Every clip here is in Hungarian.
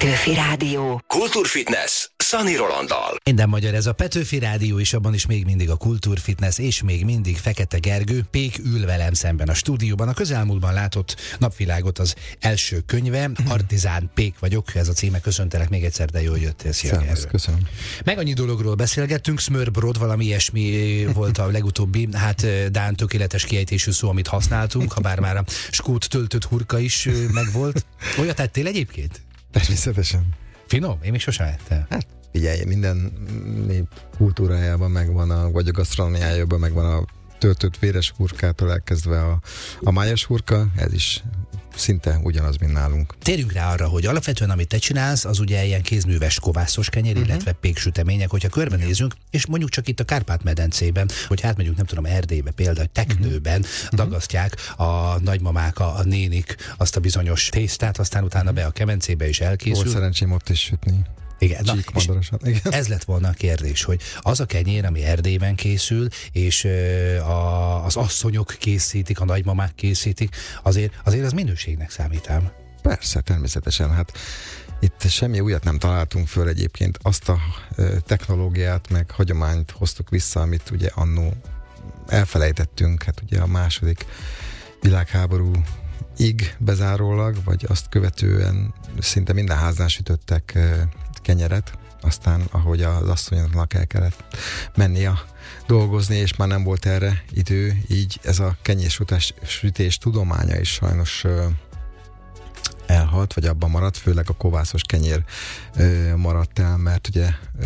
Petőfi Rádió. Kultúrfitness Szani Rolanddal. Minden magyar, ez a Petőfi Rádió, és abban is még mindig a Kultúrfitness, és még mindig Fekete Gergő. Pék ül velem szemben a stúdióban. A közelmúltban látott napvilágot az első könyve, Artizán Pék vagyok, ez a címe. Köszöntelek még egyszer, de jól jöttél. Szia, Gergő. Köszönöm. Meg annyi dologról beszélgettünk, Smörbrod, valami ilyesmi volt a legutóbbi, hát dán tökéletes kiejtésű szó, amit használtunk, ha bár már a skót töltött hurka is megvolt. Olyat tettél egyébként? Természetesen. Finom? Én még sosem ettem. Hát figyelj, minden nép kultúrájában megvan, vagy a gasztronómiájában megvan a töltött véres hurkától elkezdve a májas hurka, ez is szinte ugyanaz, mint nálunk. Térjünk rá arra, hogy alapvetően amit te csinálsz, az ugye ilyen kézműves kovászos kenyér, illetve péksütemények, hogyha körbenézünk, és mondjuk csak itt a Kárpát-medencében, hogy átmegyünk, nem tudom, Erdélybe például, Teknőben dagasztják a nagymamák, a nénik azt a bizonyos tésztát, aztán utána be a kemencébe is elkészül. Volt szerencsém ott is sütni. Igen, igen. Ez lett volna a kérdés, hogy az a kenyér, ami Erdélyben készül, és az asszonyok készítik, a nagymamák készítik, azért az minőségnek számítám. Persze, természetesen. Hát itt semmi újat nem találtunk föl egyébként. Azt a technológiát meg hagyományt hoztuk vissza, amit ugye annó elfelejtettünk. Hát ugye a második világháborúig bezárólag, vagy azt követően szinte minden háznál sütöttek kenyeret, aztán ahogy az asszonyoknak el kellett mennie dolgozni, és már nem volt erre idő, így ez a kenyérsütés tudománya is sajnos elhalt, vagy abban maradt, főleg a kovászos kenyér maradt el, mert ugye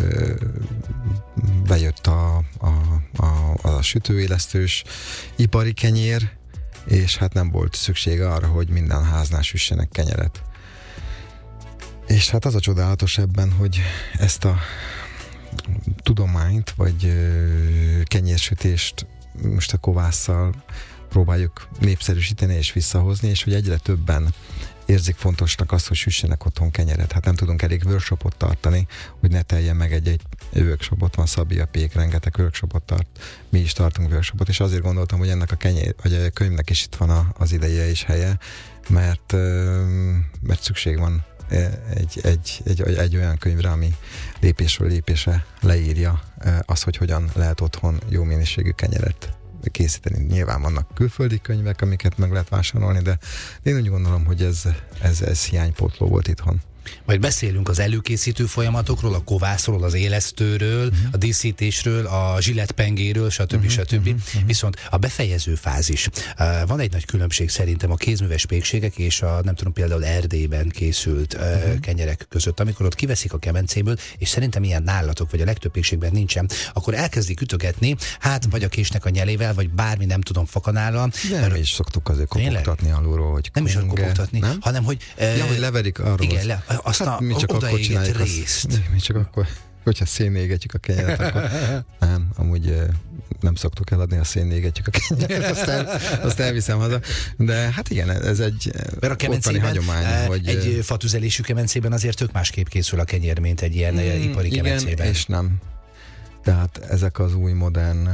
bejött a sütőélesztős ipari kenyér, és hát nem volt szüksége arra, hogy minden háznál süssenek kenyeret. És hát az a csodálatos ebben, hogy ezt a tudományt, vagy kenyérsütést most a kovásszal próbáljuk népszerűsíteni és visszahozni, és hogy egyre többen érzik fontosnak azt, hogy süssenek otthon kenyeret. Hát nem tudunk elég workshopot tartani, hogy ne teljen meg egy workshopot, van Szabi a Pék, rengeteg workshopot tart, mi is tartunk workshopot, és azért gondoltam, hogy ennek vagy a könyvnek is itt van az ideje és helye, mert szükség van egy olyan könyvre, ami lépésről lépésre leírja azt, hogy hogyan lehet otthon jó minőségű kenyeret készíteni. Nyilván vannak külföldi könyvek, amiket meg lehet vásárolni, de én úgy gondolom, hogy ez hiánypótló volt itthon. Majd beszélünk az előkészítő folyamatokról, a kovászról, az élesztőről, a díszítésről, a zsillettpengéről, stb. Viszont a befejező fázis. Van egy nagy különbség szerintem a kézműves pékségek és a, nem tudom, például Erdélyben készült kenyerek között. Amikor ott kiveszik a kemencéből, és szerintem ilyen nálatok, vagy a legtöbb pékségben nincsen, akkor elkezdik ütögetni, hát vagy a késnek a nyelével, vagy bármi, nem tudom, fakanállal. De mi is szoktuk azért kopogtatni alulról, hogy nem is kopogtatni, hanem hogy... hogy leverik arról. Igen, aztán mi csak akkor csináljuk részt. Mi csak akkor, hogyha szénégetjük a kenyeret, akkor nem, amúgy nem szoktuk eladni, a szénégetjük a kenyeret, azt elviszem haza. De hát igen, ez egy ottani hagyomány. Hogy egy fatüzelésű kemencében azért tök másképp készül a kenyér, mint egy ilyen ipari kemencében. Igen, és nem. Tehát ezek az új modern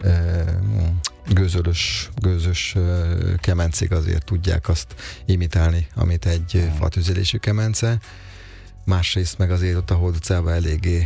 gőzös kemencék azért tudják azt imitálni, amit egy fatüzelésű kemence. Másrészt meg azért ott a Hold utcában eléggé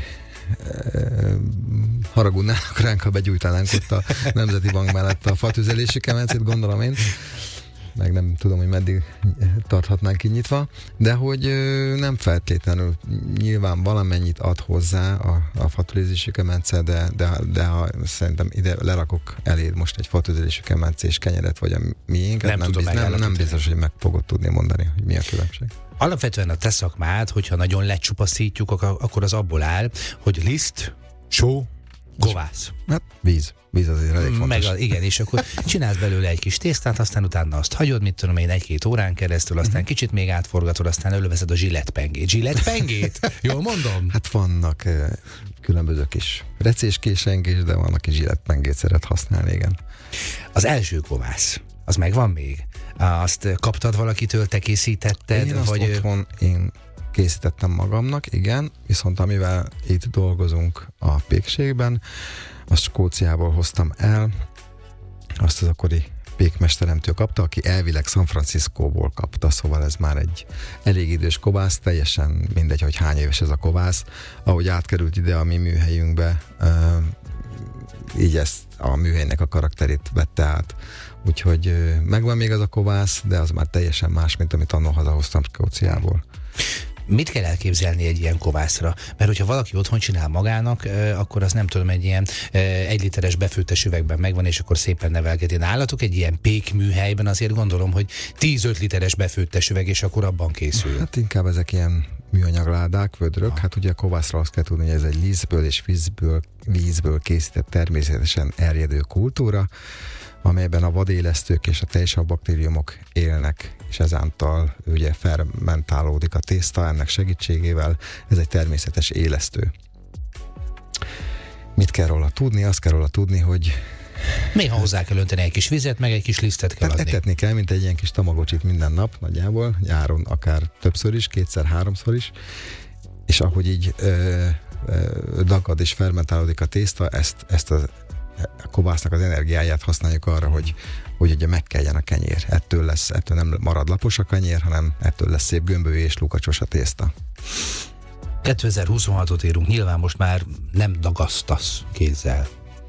haragudnának ránk, ha begyújtanánk ott a Nemzeti Bank mellett a fatüzelésű kemencét, gondolom én. Meg nem tudom, hogy meddig tarthatnánk kinyitva, de hogy nem feltétlenül, nyilván valamennyit ad hozzá a fatüzelésű kemence, de ha szerintem ide lerakok eléd most egy fatüzelésű kemence és kenyeret, vagy a miénket, nem biztos, hogy meg fogod tudni mondani, hogy mi a különbség. Alapvetően a te szakmád, hogyha nagyon lecsupaszítjuk, akkor az abból áll, hogy liszt, só, kovász. Hát víz azért elég fontos. Igen, és akkor csinálsz belőle egy kis tésztát, aztán utána azt hagyod, mit tudom én, 1-2 órán keresztül, aztán kicsit még átforgatod, aztán előveszed a zsillettpengét. Zsillettpengét? Jól mondom? Hát vannak különböző kis recéskésengés, de van, aki zsillettpengét szeret használni, igen. Az első kovász, az megvan még? Azt kaptad valakitől, te készítetted? Én azt otthon készítettem magamnak, igen, viszont amivel itt dolgozunk a pékségben, azt Skóciából hoztam el, azt az akkori pékmesteremtől kapta, aki elvileg San Franciscóból kapta, szóval ez már egy elég idős kovász, teljesen mindegy, hogy hány éves ez a kovász. Ahogy átkerült ide a mi műhelyünkbe, így ezt a műhelynek a karakterét vette át. Úgyhogy megvan még az a kovász, de az már teljesen más, mint amit annól hazahoztam Skóciából. Mit kell elképzelni egy ilyen kovászra? Mert hogyha valaki otthon csinál magának, akkor az nem tudom, egy ilyen 1 literes befőttes üvegben megvan, és akkor szépen nevelgeti. Nálatok egy ilyen pékműhelyben azért gondolom, hogy 10-5 literes befőttes üveg, és akkor abban készül. Hát inkább ezek ilyen műanyagládák, vödrök. Hát ugye a kovászra azt kell tudni, hogy ez egy lisztből és vízből készített természetesen erjedő kultúra, amelyben a vadélesztők és a tejsav baktériumok élnek, és ezáltal ugye fermentálódik a tészta ennek segítségével. Ez egy természetes élesztő. Mit kell róla tudni? Azt kell róla tudni, hogy néha hozzá kell önteni egy kis vizet, meg egy kis lisztet kell adni. Etetni kell, mint egy ilyen kis tamagocsit minden nap nagyjából, nyáron akár többször is, 2-3-szor is, és ahogy így dagad és fermentálódik a tészta, ezt a kovásznak az energiáját használjuk arra, hogy ugye megkeljen a kenyér. Ettől nem marad lapos a kenyér, hanem ettől lesz szép gömbölyű és lukacsos a tészta. 2026-ot érünk, nyilván most már nem dagasztasz kézzel.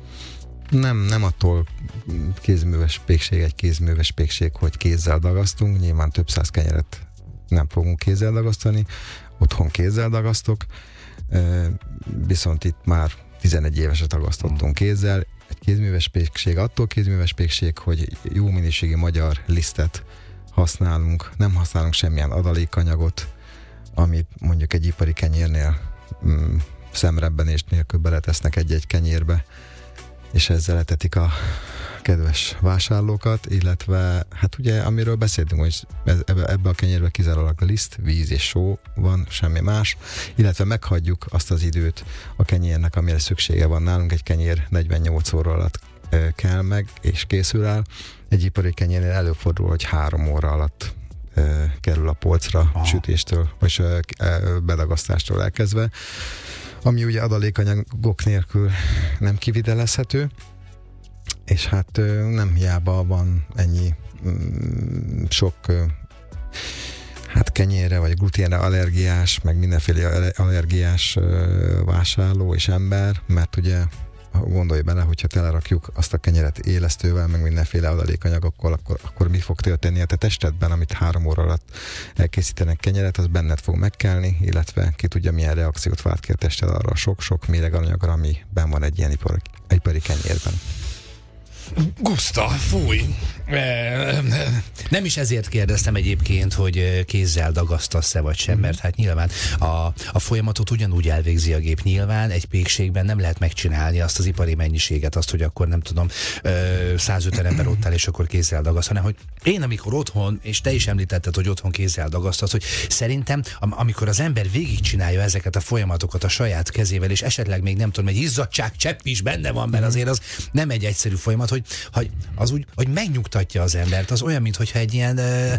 Nem attól kézműves pékség egy kézműves pékség, hogy kézzel dagasztunk. Nyilván több száz kenyeret nem fogunk kézzel dagasztani. Otthon kézzel dagasztok, viszont itt már 11 éveset dagasztottunk kézzel. Egy kézműves pékség attól kézműves pékség, hogy jó minőségi magyar lisztet használunk, nem használunk semmilyen adalékanyagot, amit mondjuk egy ipari kenyérnél szemrebbenés nélkül beletesznek egy-egy kenyérbe, és ezzel etetik a kedves vásárlókat, illetve hát ugye amiről beszéltünk, hogy ebbe a kenyérbe kizárólag liszt, víz és só van, semmi más, illetve meghagyjuk azt az időt a kenyérnek, amire szüksége van nálunk. Egy kenyér 48 óra alatt kell meg, és készül el. Egy ipari kenyérnél előfordul, hogy 3 óra alatt kerül a polcra sütéstől, vagy bedagasztástól elkezdve, ami ugye adalékanyagok nélkül nem kivitelezhető, és hát nem hiába van ennyi sok kenyérre vagy gluténre allergiás, meg mindenféle allergiás vásárló és ember, mert ugye gondolj bele, hogyha telerakjuk azt a kenyeret élesztővel, meg mindenféle adalékanyagokkal, akkor mi fog történni a te testedben, amit 3 óra alatt elkészítenek kenyeret, az benned fog megkelni, illetve ki tudja, milyen reakciót vált ki a tested arra a sok-sok méreganyagra, ami benn van egy ilyen ipari kenyérben. Guszta, fúj! Nem is ezért kérdeztem egyébként, hogy kézzel dagasztasz-e vagy sem, mert hát nyilván a folyamatot ugyanúgy elvégzi a gép. Nyilván egy pékségben nem lehet megcsinálni azt az ipari mennyiséget, azt, hogy akkor nem tudom, 150 ember ott áll, és akkor kézzel dagaszt, hanem hogy én amikor otthon, és te is említetted, hogy otthon kézzel dagasztasz, hogy szerintem amikor az ember végigcsinálja ezeket a folyamatokat a saját kezével, és esetleg még nem tudom, egy izzadság csepp is benne van, mert azért az nem egy egyszerű folyamat, hogy az úgy, hogy megnyugtatja az embert, az olyan, mintha egy ilyen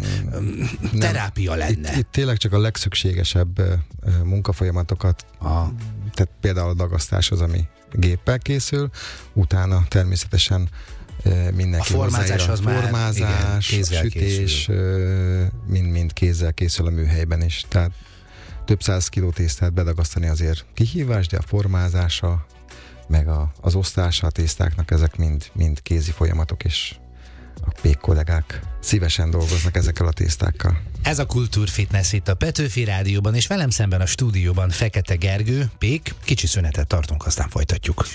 terápia lenne. Itt tényleg csak a legszükségesebb munkafolyamatokat, tehát például a dagasztás az, ami géppel készül, utána természetesen mindenki a formázás az formázás, már sütés, mind kézzel készül a műhelyben is. Tehát több 100 kiló tésztát bedagasztani azért kihívás, de a formázása, meg az osztása a tésztáknak, ezek mind kézi folyamatok, és a pék kollégák szívesen dolgoznak ezekkel a tésztákkal. Ez a Kultúrfitness itt a Petőfi Rádióban, és velem szemben a stúdióban Fekete Gergő, pék, kicsi szünetet tartunk, aztán folytatjuk.